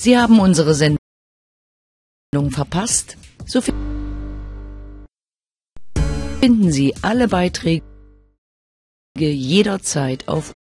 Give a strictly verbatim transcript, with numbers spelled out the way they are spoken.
Sie haben unsere Sendung verpasst, so finden Sie alle Beiträge jederzeit auf